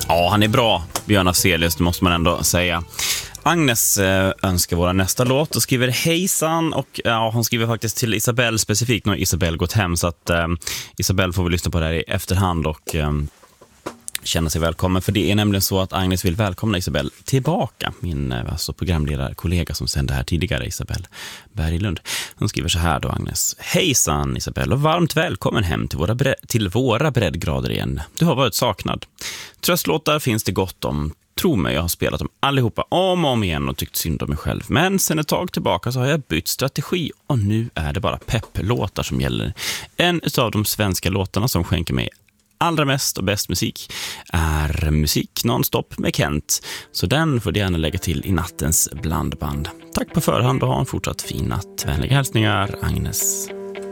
Ja, han är bra, Björn Afzelius, det måste man ändå säga. Agnes önskar våra nästa låt och skriver hejsan, och ja, hon skriver faktiskt till Isabelle specifikt. Nu har Isabelle gått hem, så att Isabelle får vi lyssna på det här i efterhand och känna sig välkommen. För det är nämligen så att Agnes vill välkomna Isabelle tillbaka, min programledarkollega som sände här tidigare, Isabelle Berglund. Hon skriver så här då, Agnes: hejsan Isabelle, och varmt välkommen hem till våra breddgrader igen. Du har varit saknad. Tröstlåtar finns det gott om. Tro mig, jag har spelat dem allihopa om och om igen och tyckt synd om mig själv. Men sen ett tag tillbaka så har jag bytt strategi och nu är det bara pepplåtar som gäller. En av de svenska låtarna som skänker mig allra mest och bäst musik är Musik nonstop med Kent. Så den får du gärna lägga till i nattens blandband. Tack på förhand och ha en fortsatt fin natt. Vänliga hälsningar, Agnes.